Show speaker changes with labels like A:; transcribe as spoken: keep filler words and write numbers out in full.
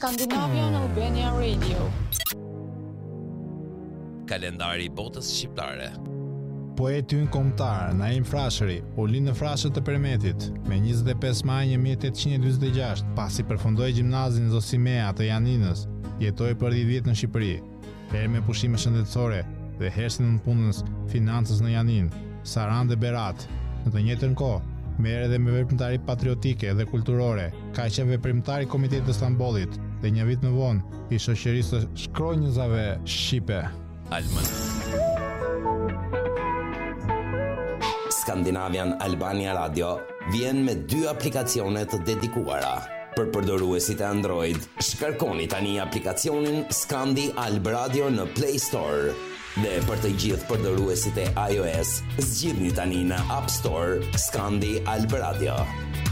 A: Scandinavian Albania Radio.
B: Kalendari i botës shqiptare.
C: Poeti ynë kombëtar Naim Frashëri u lind në Frashët të Permetit me njëzet e pesë maj një mijë e tetëqind e dyzet e gjashtë, pasi përfundoi gjimnazin Zosimea të Janinës, jetoi për dhjetë vjet në Shqipëri, herë me pushime shëndetësore dhe herë si nënpunës financës në Janinë. Sarande Berat, në të njëjtën kohë, merr edhe me veprimtari patriotike dhe kulturore, ka qenë veprimtar i Komitetit të Stambollit dhe një vit më vonë i shoqërisë së shkronjëzave shqipe.
B: Alman.
D: Scandinavian Albania Radio vjen me dy aplikacione të dedikuara. Për përdoruesit e Android, shkarkoni tani aplikacionin Scandi Alb Radio në Play Store. Dhe për të gjithë përdoruesit e iOS, zgjidhni tani në App Store Scandi Alb Radio.